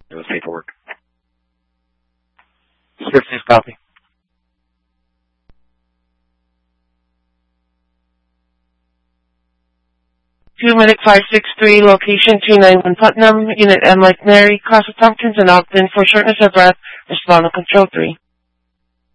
It was paperwork. Script is copy. Medic 563, location 291 Putnam, Unit M like Mary, Casa Tompkins and Ogden for shortness of breath, respond to Control 3.